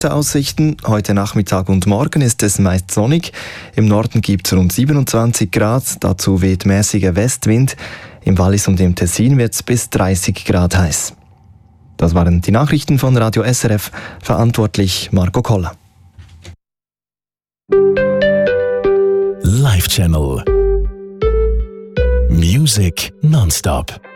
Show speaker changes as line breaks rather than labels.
Aussichten. Heute Nachmittag und Morgen ist es meist sonnig. Im Norden gibt es rund 27 Grad, dazu weht mäßiger Westwind. Im Wallis und im Tessin wird es bis 30 Grad heiß. Das waren die Nachrichten von Radio SRF, verantwortlich Marco Koller.
Live Channel Music nonstop.